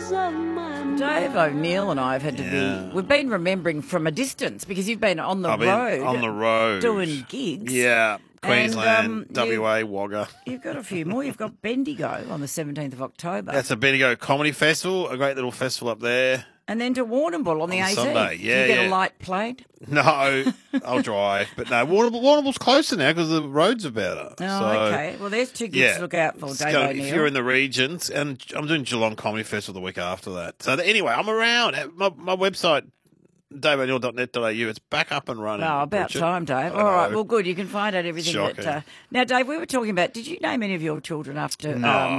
of my mind. Dave O'Neill and I have had to be... We've been remembering from a distance because you've been on the I've been road. on the road. Doing gigs. Yeah. Queensland, And, WA, Wagga. You've got a few more. You've got Bendigo on the 17th of October. That's a Bendigo Comedy Festival, a great little festival up there. And then to Warrnambool on the 18th. Sunday, yeah, Do you get yeah. a light plane? No, I'll drive. But no, Warrnambool's closer now because the roads are better. Oh, okay. Well, there's two gigs to look out for, Dave O'Neill. If you're in the regions, and I'm doing Geelong Comedy Festival the week after that. So anyway, I'm around. My website, daveo'neill.net.au, it's back up and running. Oh, about Richard. time, Dave. All right, well, good. You can find out everything. Shocking. Now, Dave, we were talking about, did you name any of your children after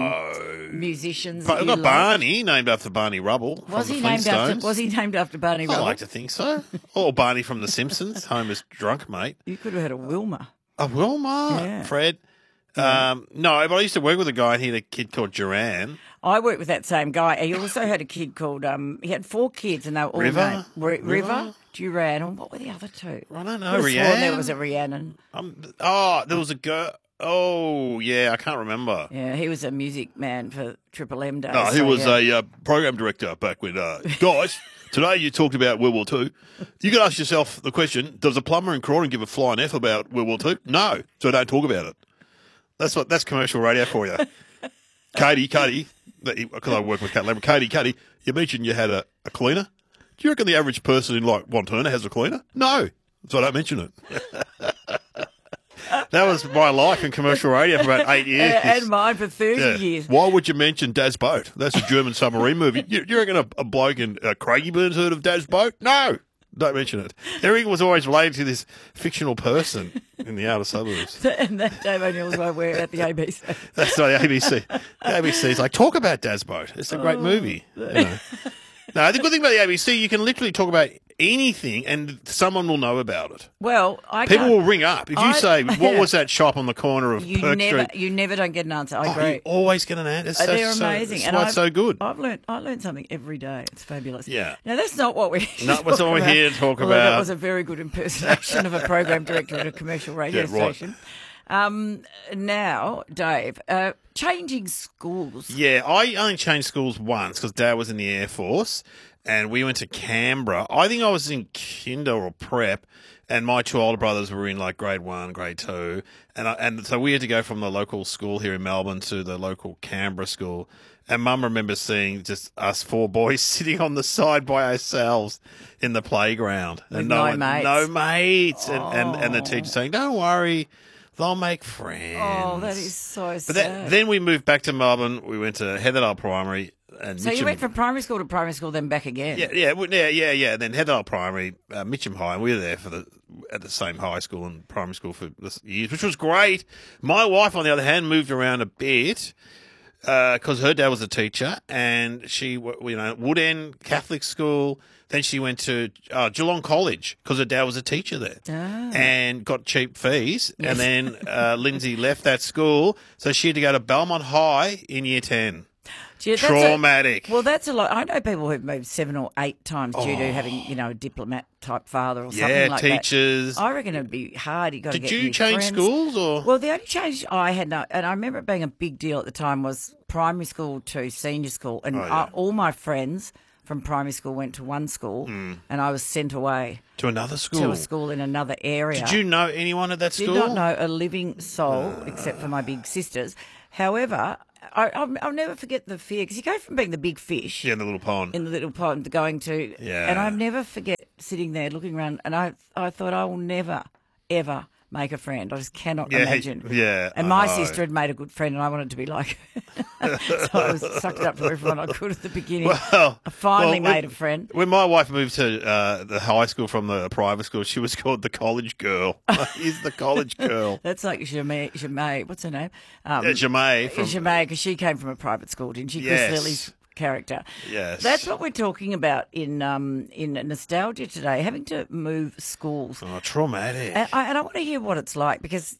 musicians? But that I've you got like? Barney, named after Barney Rubble. Was from he the named after? Flintstones. Was he named after Barney I Rubble? like to think so. Or Barney from The Simpsons, Homer's drunk mate. You could have had a Wilma. Oh, Wilma, Yeah. Fred. No, but I used to work with a guy and he had a kid called Duran. I worked with that same guy. He also had a kid called, he had 4 kids and they were all River? named River, Duran, and what were the other 2? I don't know, Could've sworn Rhiannon. there was a Rhiannon. There was a girl. Oh, yeah, I can't remember. Yeah, he was a music man for Triple M days. No, he so, was yeah. a program director back when, guys, today you talked about World War II. You can ask yourself the question, does a plumber in Croydon give a flying F about World War II? No, so don't talk about it. That's commercial radio for you. Katie, because I work with Cat Lambert. Katie, you mentioned you had a cleaner. Do you reckon the average person in like Wantirna has a cleaner? No, so I don't mention it. That was my life in commercial radio for about 8 years. And mine for 30 Yeah. years. Why would you mention Dad's Boat? That's a German submarine movie. You reckon a bloke in Craigieburns heard of Dad's Boat? No, don't mention it. Everything was always related to this fictional person in the outer suburbs. And that Dave O'Neill's why we're at the ABC. That's not the ABC. The ABC's like, talk about Dad's Boat. It's a great movie. You know. No, the good thing about the ABC, you can literally talk about anything and someone will know about it. Well, People will ring up. If you say, what yeah. was that shop on the corner of Perk Street? You never don't get an answer. I Oh, agree. you always get an answer. They're amazing. That's why it's so good. I learned something every day. It's fabulous. Yeah. Now, that's not what we're Not what's what we're here to talk Although about. That was a very good impersonation of a program director at a commercial radio Yeah, right. station. Now, Dave, changing schools. Yeah, I only changed schools once because Dad was in the Air Force and we went to Canberra. I think I was in kinder or prep and my 2 older brothers were in like grade 1, grade 2. And so we had to go from the local school here in Melbourne to the local Canberra school. And Mum remembers seeing just us 4 boys sitting on the side by ourselves in the playground. With and no mates. No mates. And the teacher saying, don't worry, they'll make friends. Oh, that is so But sad. then we moved back to Melbourne. We went to Heatherdale Primary. And So you Mitcham- went from primary school to primary school, then back again? Yeah. And then Heatherdale Primary, Mitcham High, and we were there at the same high school and primary school for years, which was great. My wife, on the other hand, moved around a bit because her dad was a teacher, and she, Wood End Catholic School. Then she went to Geelong College because her dad was a teacher there and got cheap fees. Yes. And then Lindsay left that school, so she had to go to Belmont High in year 10. Gee, that's Traumatic. Well, that's a lot. I know people who've moved 7 or 8 times due to having, a diplomat type father or something like teachers. that. I reckon it'd be hard. You got to Did get you new change friends. schools or? Well, the only change I had, and I remember it being a big deal at the time, was primary school to senior school, and all my friends from primary school went to one school, and I was sent away To another school? to a school in another area. Did you know anyone at that school? Did not know a living soul except for my big sisters. However, I'll never forget the fear, because you go from being the big fish Yeah, in the little pond. in the little pond going to, Yeah. and I'll never forget sitting there looking around, and I thought I will never, ever make a friend. I just cannot imagine. Yeah. And I my know. sister had made a good friend, and I wanted to be like her. So I was sucked up to everyone I could at the beginning. Well, I finally well, made a friend. When my wife moved to the high school from the private school, she was called the college girl. Is the college girl. That's like Jamie, what's her name? Jamay from Jamie, because she came from a private school, didn't she? Yes. Chris Lilly's character. Yes. That's what we're talking about in nostalgia today, having to move schools. Oh, traumatic. And I want to hear what it's like, because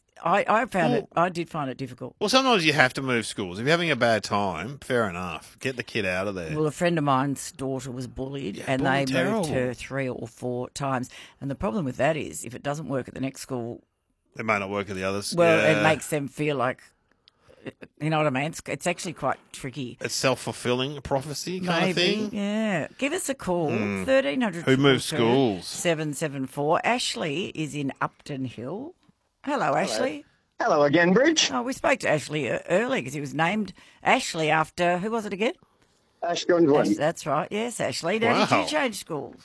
I did find it difficult. Well, sometimes you have to move schools. If you're having a bad time, fair enough. Get the kid out of there. Well, a friend of mine's daughter was bullied, and they bullied, moved terrible. her 3 or 4 times. And the problem with that is, if it doesn't work at the next school, It may not work at the others. well, yeah. it makes them feel like You know what I mean? It's actually quite tricky. It's self-fulfilling prophecy kind of Maybe, thing. yeah. Give us a call, 1300. Who moves schools? 774. Ashley is in Upton Hill. Hello, Ashley. Hello again, Bridge. Oh, we spoke to Ashley earlier because he was named Ashley after, who was it again? Ash Gondwin. That's right. Yes, Ashley. Now, did Wow. you change schools?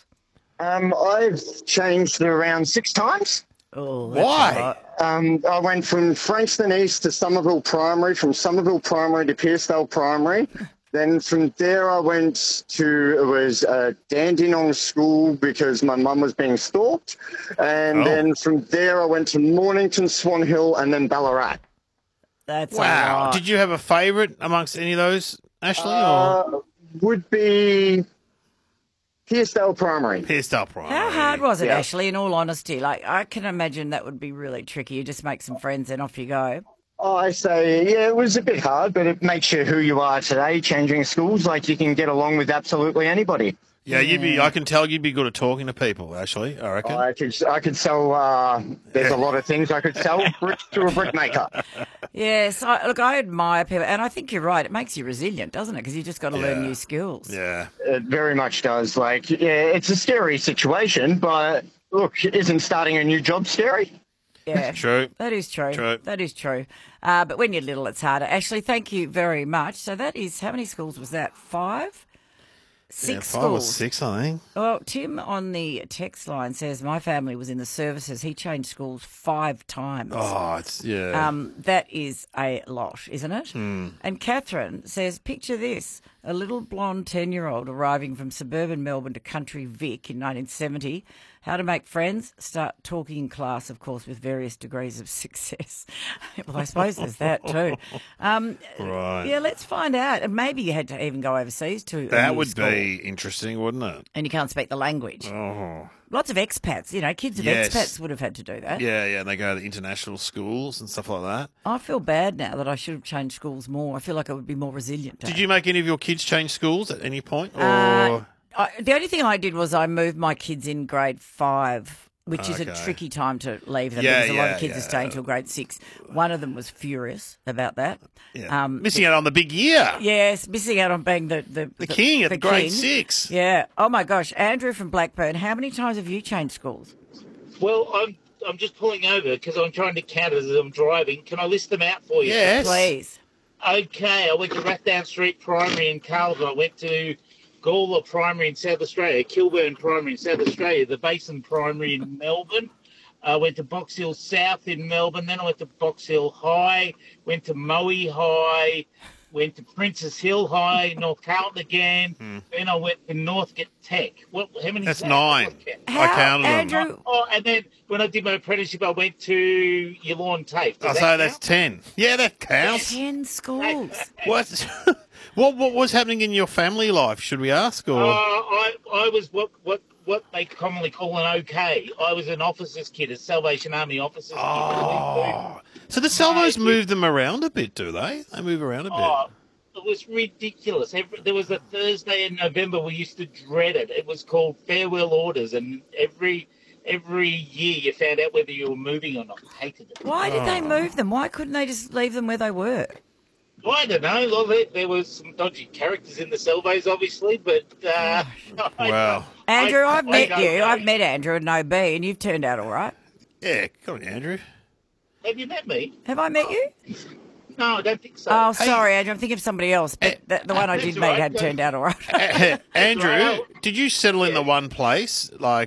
I've changed around 6 times. Oh, that's Why? right. I went from Frankston East to Somerville Primary, from Somerville Primary to Pearcedale Primary. Then from there I went to, it was Dandenong School because my mum was being stalked. And then from there I went to Mornington, Swan Hill, and then Ballarat. That's Wow. all right. Did you have a favourite amongst any of those, Ashley? Or Would be Pearcedale Primary. Pearcedale Primary? How hard was it, Yeah. Ashley, in all honesty? Like, I can imagine that would be really tricky. You just make some friends and off you go. I say, yeah, it was a bit hard, but it makes you who you are today, changing schools. Like, you can get along with absolutely anybody. Yeah, you'd be. I can tell you'd be good at talking to people, Ashley. I reckon. I could sell, there's a lot of things I could sell bricks to a brickmaker. Yes, I admire people, and I think you're right. It makes you resilient, doesn't it? Because you just got to learn Yeah. new skills. Yeah. It very much does. Like, yeah, it's a scary situation, but look, isn't starting a new job scary? Yeah, True. that is true. True. That is true. But when you're little, it's harder. Ashley, thank you very much. So that is, how many schools was that? 5? 6 Yeah, 5 schools. or 6, I think. Well, Tim on the text line says my family was in the services. He changed schools 5 times. Oh, it's yeah. That is a lot, isn't it? Hmm. And Catherine says, picture this, a little blonde 10-year-old arriving from suburban Melbourne to country Vic in 1970. How to make friends? Start talking in class, of course, with various degrees of success. Well, I suppose there's that too. Right. Yeah, let's find out. And maybe you had to even go overseas to a That new would school, be interesting, wouldn't it? and you can't speak the language. Oh. Lots of expats, kids of Yes. expats would have had to do that. Yeah, yeah. And they go to international schools and stuff like that. I feel bad now that I should have changed schools more. I feel like I would be more resilient. Did you make any of your kids change schools at any point? Or The only thing I did was I moved my kids in grade 5, which is a Okay. tricky time to leave them Yeah, because a lot yeah, of kids are yeah. staying till grade 6. One of them was furious about that. yeah. Missing out on the big year. Yes, missing out on being the king at the grade king. 6. Yeah. Oh my gosh, Andrew from Blackburn. How many times have you changed schools? Well, I'm just pulling over because I'm trying to count as I'm driving. Can I list them out for you? Yes. Please. Okay, I went to Rathdown Street Primary in Carlton. I went to Gawler Primary in South Australia, Kilburn Primary in South Australia, the Basin Primary in Melbourne. I went to Box Hill South in Melbourne. Then I went to Box Hill High, went to Moe High, went to Princess Hill High, North Carlton again. Then I went to Northcote Tech. How many? That's is that? 9. How, I counted them. Andrew? Oh, and then when I did my apprenticeship, I went to Yallourn TAFE. Does I that say that's count? 10. Yeah, that counts. 10 schools. What? What was happening in your family life? Should we ask? Or I was what they commonly call an OK. I was an officer's kid, a Salvation Army officer's kid. oh, so the Salvos move them around a bit, do they? They move around a bit. Oh, it was ridiculous. There was a Thursday in November we used to dread it. It was called farewell orders, and every year you found out whether you were moving or not. I hated it. Why did Oh. they move them? Why couldn't they just leave them where they were? I don't know. Well, there was some dodgy characters in the Salvos, obviously, but Wow. Andrew, I've met don't you. know. I've met Andrew at OB, and you've turned out all right. Yeah, come on, Andrew. Have you met me? Have I met you? No, I don't think so. Oh, sorry, Andrew. I'm thinking of somebody else, but the one I That's did all meet right. had turned out all right. Andrew, Well, did you settle in the one place? Like,